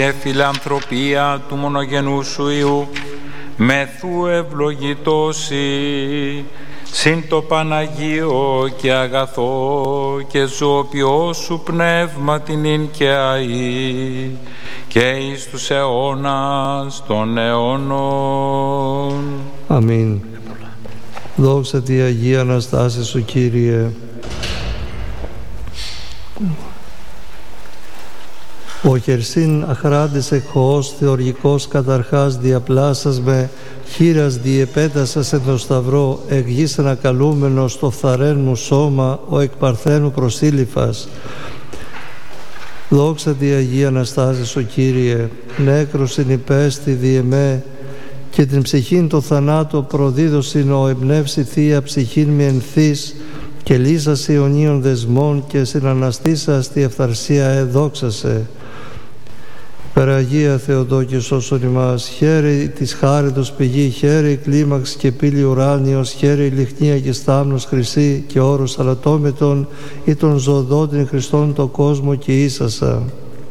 και φιλανθρωπία του μονογενού σου Υιού, μεθού ευλογητώσει, συν το Παναγίο και αγαθό και ζωοποιό σου πνεύμα την ίν και αΐ, και εις τους αιώνας των αιώνων. Αμήν. Δόξα τη Αγία Αναστάση σου, Κύριε. Ο χερσίν αχράντης εχωός θεοργικός καταρχάς διαπλάσας με χείρας διεπέτασας εν το σταυρό, εκ γης ανακαλούμενος το φθαρέν μου σώμα, ο εκ παρθένου προσήλυφας. Δόξα τη Αγία Αναστάση σου, Κύριε. Νέκρωσιν υπέστη διεμέ, και την ψυχήν το θανάτο προδίδωσιν ο εμπνεύσει θεία ψυχήν μη ενθείς, και λύσας αιωνίων δεσμών και συναναστήσας τη ευθαρσία εδόξασε. Περαγία Θεοτόκη σώσον ημάς, χαίρει της χάριτος πηγή, χαίρει κλίμαξ και πύλη ουράνιος, χαίρει λιχνία και στάμνος χρυσή και όρος αλατόμετον, ή των ζωοδότην Χριστών το κόσμο και ίσασα.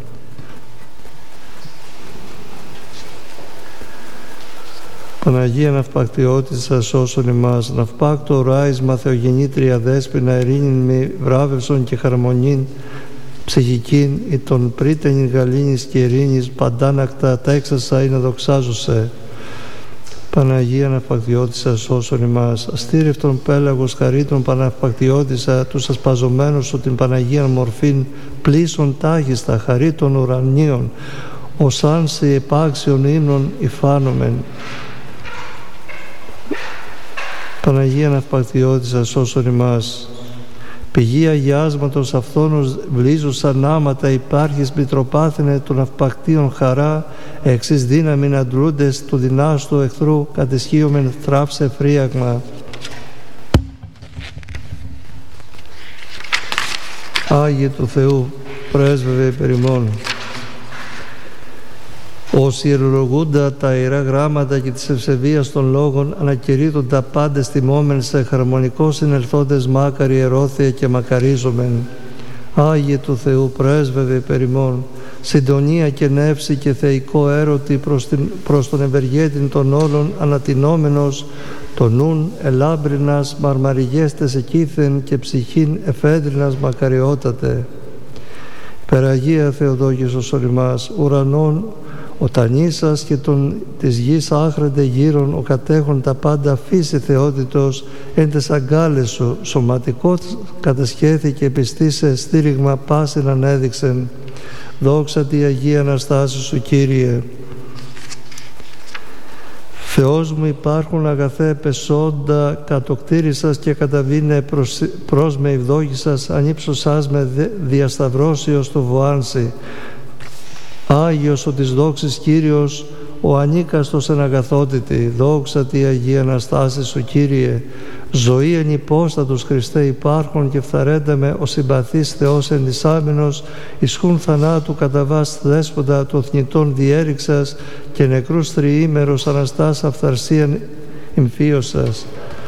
Παναγία Ναυπακτιώτισσα σώσον ημάς, ναυπάκτο ράισμα Θεογεννήτρια Δέσποινα, ειρήνην μη βράβευσον και χαρμονήν ψυχικήν, ή των πρίτενην γαλήνης και ειρήνης παντάνακτα τέξασα ή να δοξάζωσε. Παναγία Ναυπακτιώτισσα σώσον ημάς, αστήρευτον πέλαγος χαρίτων Παναυπακτιώτισσα, τους ασπαζομένους σου την Παναγία μορφήν πλήσων τάχιστα χαρίτων ουρανίων, ως αν σε επάξιον ύμνων υφάνομεν. Παναγία Ναυπακτιώτισσα σώσον ημάς, πηγή αγιάσματος αυθόνος βλίζουσαν άματα υπάρχεις μητροπάθαινε των αυπακτίων χαρά, εξής δύναμην αντλούντες του δυνάστου εχθρού κατεσχύομεν θράψε φρίαγμα. Άγιε του Θεού, πρέσβευε υπερ ημών. Όσοι ιερολογούντα τα Ιερά Γράμματα και της ευσεβίας των λόγων, ανακηρύττουν τα πάντες τιμώμεν σε χαρμονικό συνελθόντες μάκαροι ερώθεια και μακαρίζομεν. Άγιε του Θεού, πρέσβευε υπερ ημών. Συντονία και νεύση και θεϊκό έρωτη προς τον ευεργέτην των όλων ανατινόμενος, το νουν ελάμπρινας μαρμαριγέστες εκείθεν και ψυχήν εφέντρινας μακαριότατε. Περαγία Θεοδόκη σωσον ημάς, ουρανών ο τανίσας και της γης άχρεντε γύρων, ο κατέχον τα πάντα φύση θεότητος, εν τες αγκάλες σου σωματικός κατεσχέθηκε πιστή σε στήριγμα πάσιν ανέδειξεν. Δόξα τη Αγία Αναστάση σου, Κύριε. Θεός μου, υπάρχουν αγαθέ πεσόντα κατοκτήρισας και καταβήνε προς με ευδόγησας, ανύψωσάς με διασταυρώσεως του βοάνσι. Άγιος ο της δόξης Κύριος, ο ανίκαστος εν αγαθότητη. Δόξα τη Αγία Αναστάση σου, Κύριε. Ζωή εν υπόστατος Χριστέ υπάρχουν, και φθαρέντα με ο συμπαθής Θεός ενδυσάμενος, ισχούν θανάτου κατά βάς δέσποτα του θνητών διέριξας, και νεκρούς τριήμερος αναστάς αυθαρσίαν ημφίωσας.